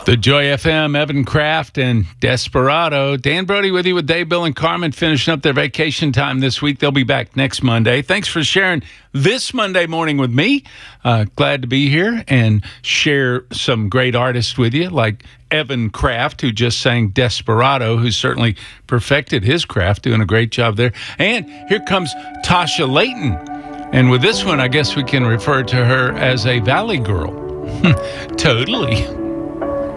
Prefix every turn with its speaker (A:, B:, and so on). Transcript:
A: The Joy FM, Evan Kraft, and Desperado. Dan Brody with you with Dave, Bill, and Carmen finishing up their vacation time this week. They'll be back next Monday. Thanks for sharing this Monday morning with me. Glad to be here and share some great artists with you, like Evan Kraft, who just sang Desperado, who certainly perfected his craft, doing a great job there. And here comes Tasha Layton. And with this one, I guess we can refer to her as a Valley Girl. Totally.